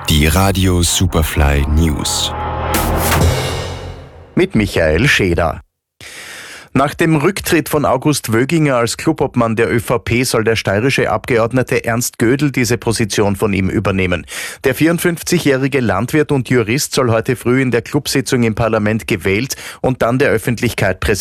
Die Radio Superfly News. Mit Michael Scheder. Nach dem Rücktritt von August Wöginger als Clubobmann der ÖVP soll der steirische Abgeordnete Ernst Gödel diese Position von ihm übernehmen. Der 54-jährige Landwirt und Jurist soll heute früh in der Clubsitzung im Parlament gewählt und dann der Öffentlichkeit präsentiert